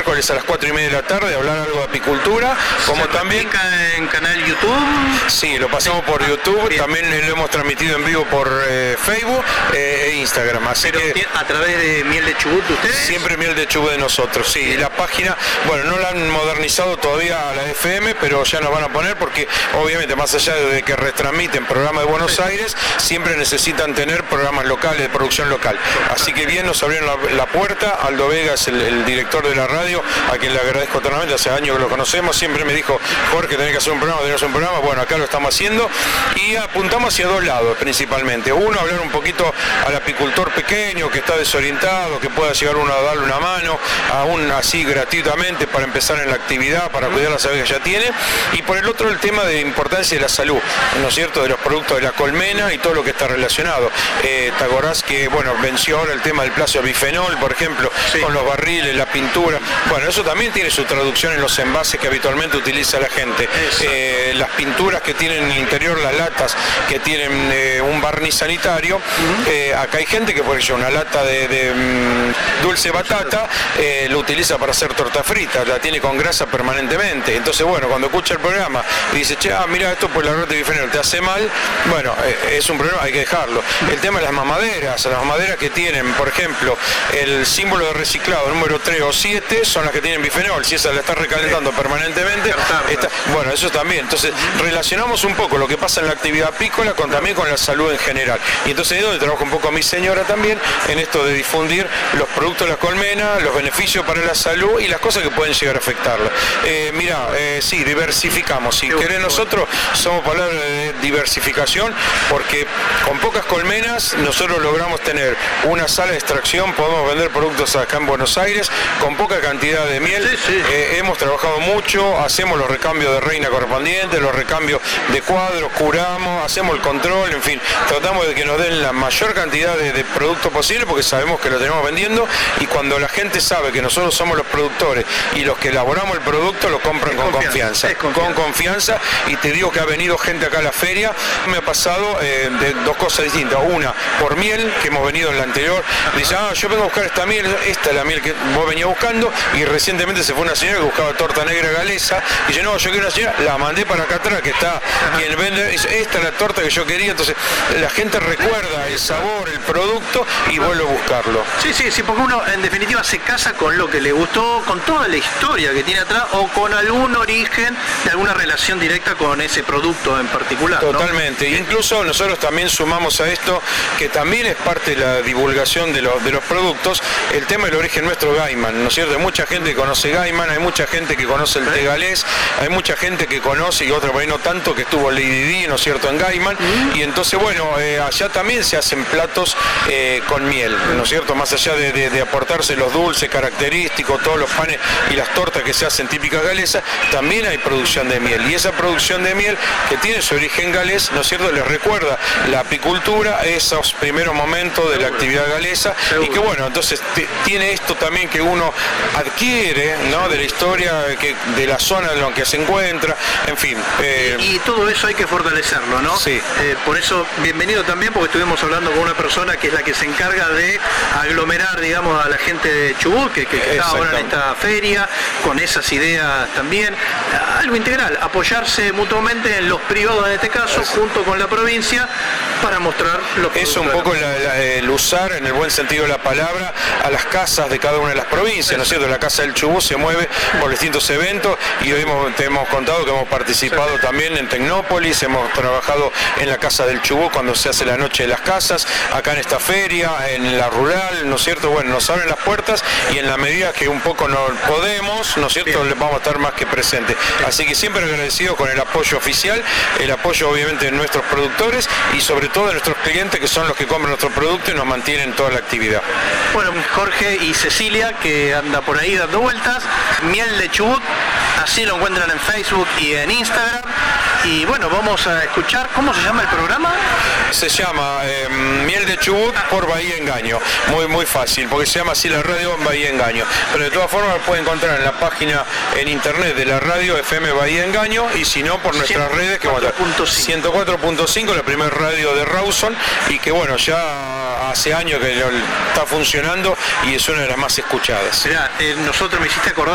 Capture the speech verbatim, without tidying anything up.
miércoles a las cuatro y media de la tarde, hablar algo de apicultura, como ¿Se también en canal YouTube? Sí, lo pasamos por YouTube, Bien. También lo hemos transmitido en vivo por eh, Facebook eh, e Instagram. Así Pero que a través de Miel de Chubut de ustedes. Siempre Miel de Chubut de nosotros, sí. Bien. La página, bueno, no la han modernizado todavía a la F M, pero ya nos van a poner porque obviamente más allá de que retransmiten programas de Buenos sí. Aires, siempre necesitan tener programas locales, de producción local. Así que bien, nos abrieron la, la puerta. Aldo Vega es el, el director de la radio, a quien le agradezco eternamente, hace años que lo conocemos, siempre me dijo, Jorge, tenés que hacer un programa, tenés que hacer un programa, bueno, acá lo estamos haciendo y apuntamos hacia dos lados principalmente. Uno, hablar un poquito al apicultor pequeño que está desorientado, que pueda llegar uno a darle una mano, aún así gratuitamente para empezar en la actividad, para cuidar las abejas que ya tiene, y por el otro el tema de importancia de la salud, ¿no es cierto?, de los productos de la colmena y todo lo que está relacionado. Eh, ¿Te acordás que, bueno, venció ahora el tema del plazo de bifenol, por ejemplo, sí. con los barriles, la pintura? Bueno, eso también tiene su traducción en los envases que habitualmente utiliza la gente. Eh, las pinturas que tienen en el interior, las latas que tienen eh, un barniz sanitario, uh-huh. eh, acá hay gente que, por ejemplo, una lata de, de um, dulce batata eh, lo utiliza para hacer torta frita, la tiene con grasa permanentemente. Entonces, bueno, cuando escucha el programa y dice, che, ah, mira, esto por la red de bifenol te hace mal, bueno, eh, es un problema, hay que dejarlo. El tema de las mamaderas, las mamaderas que tienen, por ejemplo, el símbolo de reciclado número tres o siete son las que tienen bifenol, si esa la está recalentando permanentemente, está, bueno, eso también. Entonces, relacionamos un poco lo que pasa en la actividad apícola con también con la salud en general. Y entonces es donde trabajo un poco mi señora también, en esto de difundir los productos de la colmena, los beneficios para la salud y las cosas que pueden llegar a afectarla. Eh, mira, eh, sí, diversificamos. Si querés, nosotros somos palabras de diversificación, porque con pocas colmenas nosotros logramos tener una sala de extracción, podemos vender productos acá en Buenos Aires con poca cantidad de miel. Sí, sí. Eh, hemos trabajado mucho, hacemos los recambios de reina correspondientes, los recambios de cuadros, curamos, hacemos el control, en fin, tratamos de que nos den la mayor cantidad de, de producto posible porque sabemos que lo tenemos vendiendo, y cuando la gente sabe que nosotros somos los productores y los que elaboramos el producto, lo compran con confianza, confianza, con confianza, y te digo que ha venido gente acá a la feria, me ha pasado eh, de dos cosas distintas. Una, por miel, que hemos venido en la anterior, dice, ah, yo vengo a buscar esta miel, esta es la miel que vos venías buscando, y recientemente se fue una señora que buscaba torta negra galesa, y dice, no, yo quiero una señora, la mandé para acá atrás, que está quien vende, dice, esta es la torta que yo quería. Entonces la gente recuerda el sabor, el producto, y vuelve a buscarlo. Sí, sí, sí, porque uno en definitiva se casa con lo que le gustó, con toda la historia que tiene atrás, o con algún origen de alguna relación directa con ese producto en particular, ¿no? Totalmente. Incluso nosotros también sumamos a esto, que también es parte de la divulgación de los, de los productos, el tema del origen nuestro Gaiman, ¿no es cierto? Hay mucha gente que conoce Gaiman, hay mucha gente que conoce el té galés, hay mucha gente que conoce, y otra por ahí no tanto, que estuvo Lady Di, ¿no es cierto?, en Gaiman, mm. y entonces, bueno, eh, allá también se hacen platos eh, con miel, ¿no es cierto?, más allá de, de, de aportarse los dulces característicos, todos los panes y las tortas que se hacen típicas galesas, también hay producción de miel, y esa producción de miel que tiene su origen galés, ¿no es cierto?, les recuerda la apicultura, esos primeros momentos de la actividad galesa, y que bueno, entonces te, tiene esto también que uno adquiere, ¿no?, de la historia, que, de la zona en la que se encuentra, en fin. Eh, y, y todo eso hay que fortalecerlo, ¿no? Sí. Eh, por eso, bienvenido también, porque estuvimos hablando con una persona que es la que se encarga de aglomerar, digamos, a la gente de Chubut, que, que, que está ahora en esta feria, con esas ideas también. Algo integral, apoyarse mutuamente en los privados en este caso, es. junto con la provincia, para mostrar lo que es un poco la, la, el usar, en el buen sentido de la palabra, a las casas de cada una de las provincias, ¿no es cierto? La Casa del Chubut se mueve por distintos eventos, y hoy hemos, te hemos contado que hemos participado sí. también en Tecnópolis, hemos trabajado en la Casa del Chubut cuando se hace la Noche de las Casas, acá en esta feria, en la rural, ¿no es cierto? Bueno, nos abren las puertas, y en la medida que un poco no podemos, ¿no es cierto?, les vamos a estar más que presentes. Así que siempre agradecido con el apoyo oficial, el apoyo obviamente de nuestros productores, y sobre todo de nuestros clientes, que son los que compran nuestro producto y nos mantienen toda la actividad. Bueno, Jorge y Cecilia, que anda por ahí dando vueltas, Miel de Chubut, así lo encuentran en Facebook y en Instagram. Y bueno, vamos a escuchar, ¿cómo se llama el programa? Se llama eh, Miel de Chubut por Bahía Engaño. Muy muy fácil, porque se llama así la radio en Bahía Engaño. Pero de todas formas lo pueden encontrar en la página en internet de la radio F M Bahía Engaño, y si no, por nuestras redes, que ciento cuatro punto cinco, la primera radio de Rawson, y que bueno, ya hace años que está funcionando y es una de las más escuchadas. Mirá, eh, nosotros me hiciste acordar